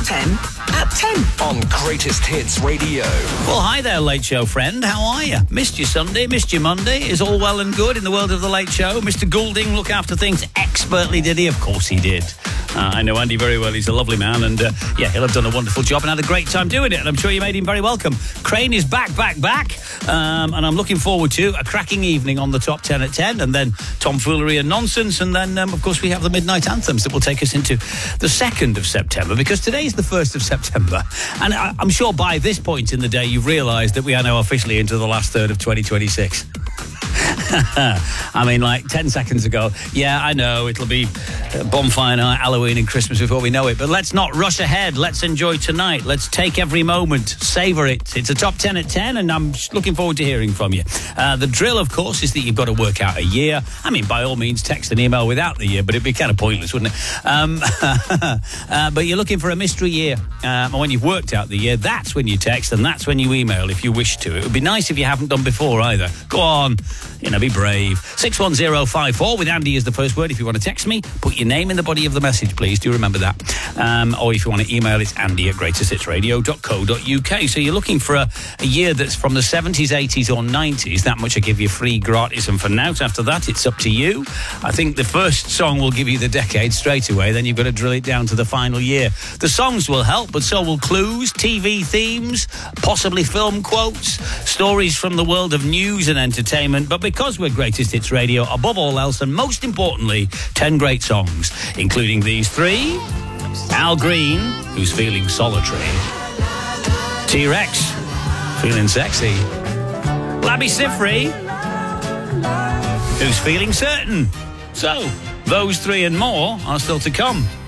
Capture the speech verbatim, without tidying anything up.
ten at ten. On Greatest Hits Radio. Well, hi there, Late Show friend. How are you? Missed you Sunday, missed you Monday. Is all well and good in the world of the Late Show? Mister Goulding look after things expertly, did he? Of course he did. Uh, I know Andy very well. He's a lovely man, and uh, yeah, he'll have done a wonderful job and had a great time doing it, and I'm sure you made him very welcome. Crane is back, back, back, um, and I'm looking forward to a cracking evening on the Top ten at ten, and then tomfoolery and nonsense, and then, um, of course, we have the Midnight Anthems that will take us into the second of September, because today's the first of September, and I- I'm sure by this point in the day you've realised that we are now officially into the last third of twenty twenty-six. I mean, like ten seconds ago, yeah, I know it'll be bonfire night, Halloween and Christmas before we know it, but let's not rush ahead. Let's enjoy tonight. Let's take every moment, savour it. It's a Top ten at ten, and I'm looking forward to hearing from you. Uh, the drill, of course, is that you've got to work out a year. I mean, by all means, text an email without the year, but it'd be kind of pointless, wouldn't it? Um, uh, but you're looking for a mystery year, um, and when you've worked out the year, that's when you text, and that's when you email if you wish to. It would be nice if you haven't done before either. Go on, you know, be brave. six one zero five four with Andy is the first word. If you want to text me, put your name in the body of the message, please. Do remember that. Um, or if you want to email, it's andy at greatest hits radio dot co dot uk. So you're looking for a, a year that's from the seventies, eighties or nineties. That much I give you free gratis. And for now, after that, it's up to you. I think the first song will give you the decade straight away. Then you've got to drill it down to the final year. The songs will help, but so will clues, T V themes, possibly film quotes, stories from the world of news and entertainment. But because we're Greatest Hits Radio, above all else, and most importantly, ten great songs, including these three. Al Green, who's feeling solitary. T-Rex, feeling sexy. Labby Sifri, who's feeling certain. So, those three and more are still to come.